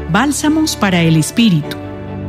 Bálsamos para el Espíritu.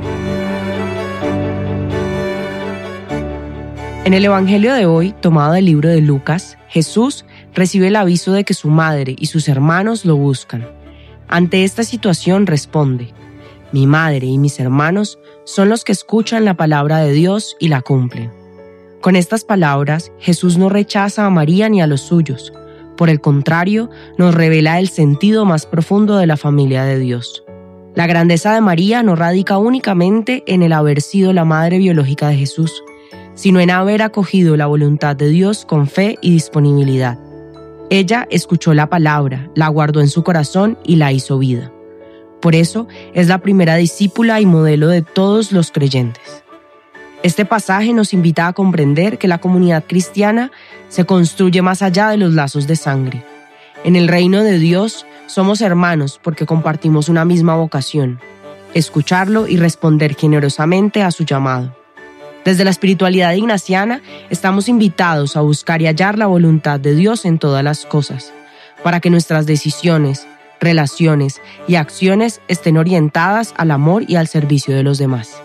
En el Evangelio de hoy, tomado del libro de Lucas, Jesús recibe el aviso de que su madre y sus hermanos lo buscan. Ante esta situación responde: mi madre y mis hermanos son los que escuchan la palabra de Dios y la cumplen. Con estas palabras, Jesús no rechaza a María ni a los suyos. Por el contrario, nos revela el sentido más profundo de la familia de Dios. La grandeza de María no radica únicamente en el haber sido la madre biológica de Jesús, sino en haber acogido la voluntad de Dios con fe y disponibilidad. Ella escuchó la palabra, la guardó en su corazón y la hizo vida. Por eso es la primera discípula y modelo de todos los creyentes. Este pasaje nos invita a comprender que la comunidad cristiana se construye más allá de los lazos de sangre. En el reino de Dios somos hermanos porque compartimos una misma vocación: escucharlo y responder generosamente a su llamado. Desde la espiritualidad ignaciana estamos invitados a buscar y hallar la voluntad de Dios en todas las cosas, para que nuestras decisiones, relaciones y acciones estén orientadas al amor y al servicio de los demás.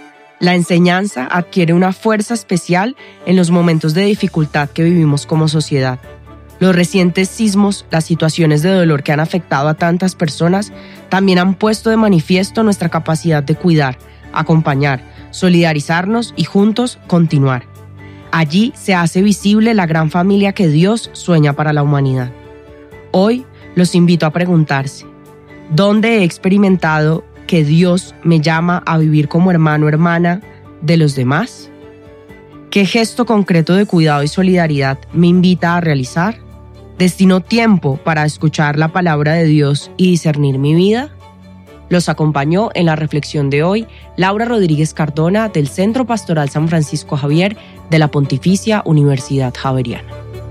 La enseñanza adquiere una fuerza especial en los momentos de dificultad que vivimos como sociedad. Los recientes sismos, las situaciones de dolor que han afectado a tantas personas, también han puesto de manifiesto nuestra capacidad de cuidar, acompañar, solidarizarnos y juntos continuar. Allí se hace visible la gran familia que Dios sueña para la humanidad. Hoy los invito a preguntarse: ¿dónde he experimentado que Dios me llama a vivir como hermano o hermana de los demás? ¿Qué gesto concreto de cuidado y solidaridad me invita a realizar? ¿Destino tiempo para escuchar la palabra de Dios y discernir mi vida? Los acompañó en la reflexión de hoy Laura Rodríguez Cardona del Centro Pastoral San Francisco Javier de la Pontificia Universidad Javeriana.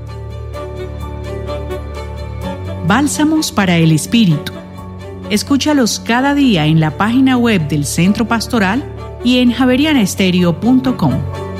Bálsamos para el Espíritu. Escúchalos cada día en la página web del Centro Pastoral y en javerianestereo.com.